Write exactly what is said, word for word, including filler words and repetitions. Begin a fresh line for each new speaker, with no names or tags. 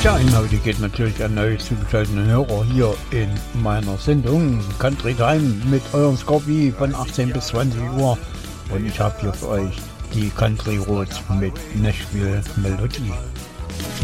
Tja, heute geht natürlich ein neues zugeschalteten Hörer hier in meiner Sendung Country Time mit eurem Scorpi von achtzehn bis zwanzig Uhr. Und ich habe hier für euch die Country Roads mit Nashville Melodie.